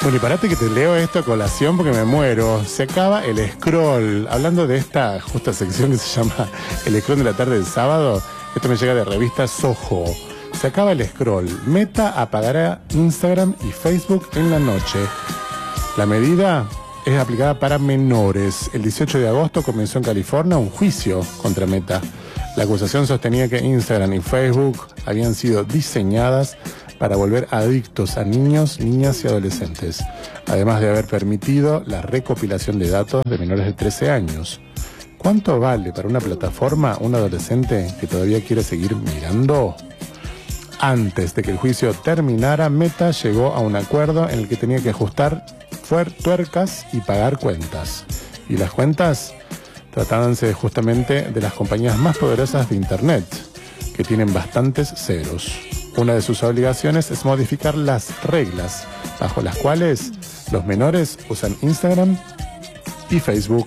Bueno, y parate que te leo esto a colación porque me muero. Se acaba el scroll. Hablando de esta justa sección que se llama el scroll de la tarde del sábado, esto me llega de revista Soho. Se acaba el scroll. Meta apagará Instagram y Facebook en la noche. La medida es aplicada para menores. El 18 de agosto comenzó en California un juicio contra Meta. La acusación sostenía que Instagram y Facebook habían sido diseñadas para volver adictos a niños, niñas y adolescentes, además de haber permitido la recopilación de datos de menores de 13 años. ¿Cuánto vale para una plataforma un adolescente que todavía quiere seguir mirando? Antes de que el juicio terminara, Meta llegó a un acuerdo en el que tenía que ajustar tuercas y pagar cuentas. Y las cuentas tratábanse justamente de las compañías más poderosas de Internet, que tienen bastantes ceros. Una de sus obligaciones es modificar las reglas bajo las cuales los menores usan Instagram y Facebook.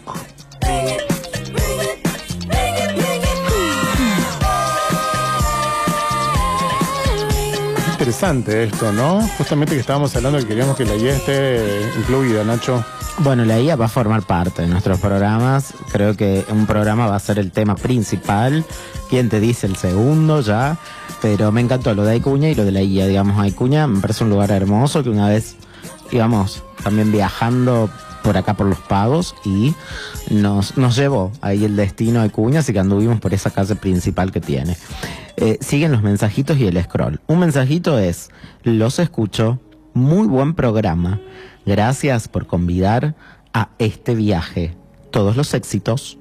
Interesante esto, ¿no? Justamente que estábamos hablando que queríamos que la IA esté incluida, Nacho. Bueno, la IA va a formar parte de nuestros programas. Creo que un programa va a ser el tema principal. ¿Quién te dice el segundo ya? Pero me encantó lo de Acuña y lo de la IA, digamos. Acuña me parece un lugar hermoso que una vez íbamos también viajando por acá por los Pagos y nos llevó ahí el destino a Acuña, así que anduvimos por esa calle principal que tiene. Siguen los mensajitos y el scroll. Un mensajito es: los escucho, muy buen programa, gracias por convidar a este viaje, todos los éxitos.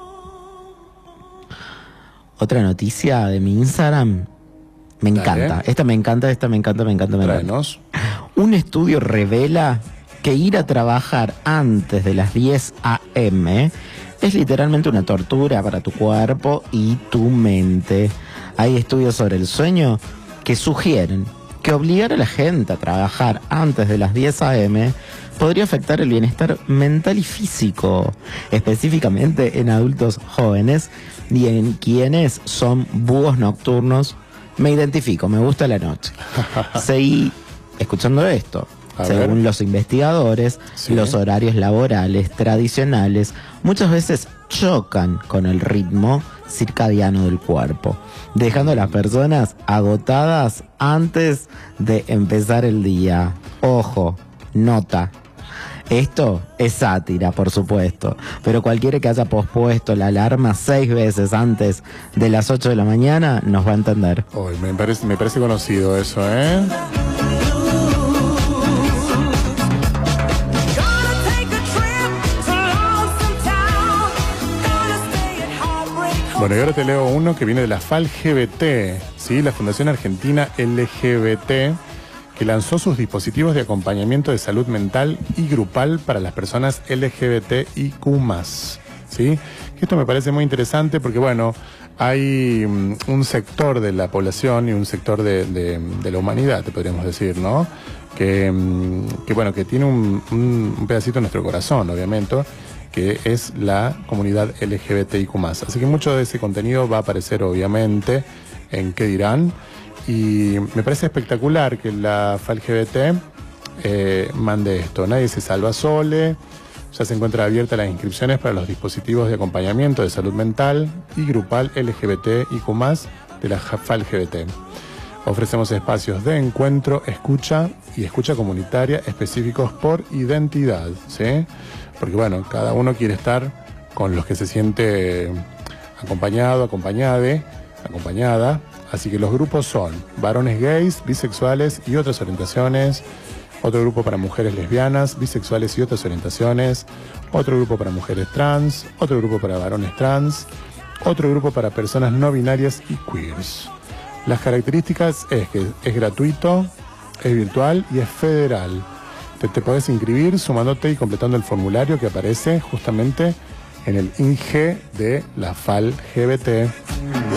Otra noticia de mi Instagram, me encanta. Dale. Esta me encanta. Tráenos. Un estudio revela que ir a trabajar antes de las 10 a.m. es literalmente una tortura para tu cuerpo y tu mente. Hay estudios sobre el sueño que sugieren que obligar a la gente a trabajar antes de las 10 a.m. podría afectar el bienestar mental y físico, específicamente en adultos jóvenes y en quienes son búhos nocturnos. Me identifico, me gusta la noche. Seguí escuchando esto. Según los investigadores, sí, los horarios laborales tradicionales muchas veces chocan con el ritmo circadiano del cuerpo, dejando a las personas agotadas antes de empezar el día. Ojo, nota. Esto es sátira, por supuesto, pero cualquiera que haya pospuesto la alarma 6 veces antes de las 8 de la mañana nos va a entender. Oh, me parece conocido eso, ¿eh? Bueno, y ahora te leo uno que viene de la FALGBT, ¿sí? La Fundación Argentina LGBT, que lanzó sus dispositivos de acompañamiento de salud mental y grupal para las personas LGBTIQ+, ¿sí? Esto me parece muy interesante porque, bueno, hay un sector de la población y un sector de la humanidad, te podríamos decir, ¿no? Que bueno, que tiene un pedacito en nuestro corazón, obviamente, que es la comunidad LGBTIQ+. Así que mucho de ese contenido va a aparecer, obviamente, en ¿Qué dirán? Y me parece espectacular que la FALGBT mande esto. Nadie se salva sole. Ya se encuentra abierta las inscripciones para los dispositivos de acompañamiento de salud mental y grupal LGBTIQ+, de la FALGBT. Ofrecemos espacios de encuentro, escucha y escucha comunitaria específicos por identidad, ¿sí? Porque bueno, cada uno quiere estar con los que se siente acompañado, acompañada. Así que los grupos son varones gays, bisexuales y otras orientaciones, otro grupo para mujeres lesbianas, bisexuales y otras orientaciones, otro grupo para mujeres trans, otro grupo para varones trans, otro grupo para personas no binarias y queers. Las características es que es gratuito, es virtual y es federal. Te podés inscribir sumándote y completando el formulario que aparece justamente en el ING de la FALGBT.